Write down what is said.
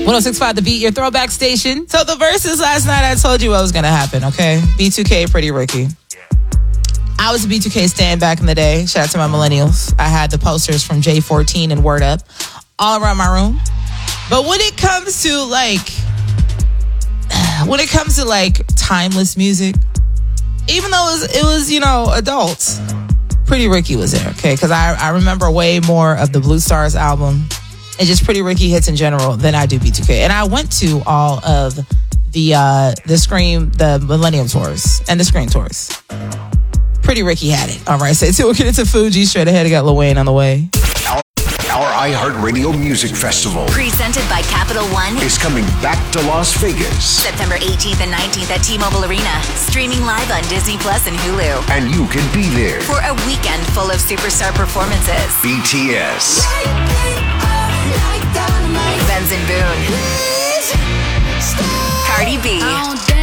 106.5 The Beat, your throwback station. So the verses last night, I told you what was going to happen, okay? B2K, Pretty Ricky. I was a B2K stan back in the day. Shout out to my millennials. I had the posters from J14 and Word Up all around my room. But when it comes to timeless music, even though it was adults, Pretty Ricky was there, okay? Because I remember way more of the Blue Stars album and just Pretty Ricky hits in general than I do B2K. And I went to all of the Millennium Tours and the Scream Tours. Pretty Ricky had it. All right, so we'll get into Fuji straight ahead. I got Lil Wayne on the way. Our iHeartRadio Music Festival, presented by Capital One, is coming back to Las Vegas. September 18th and 19th at T-Mobile Arena. Streaming live on Disney Plus and Hulu. And you can be there for a weekend full of superstar performances. BTS, Benson Boone, Cardi B,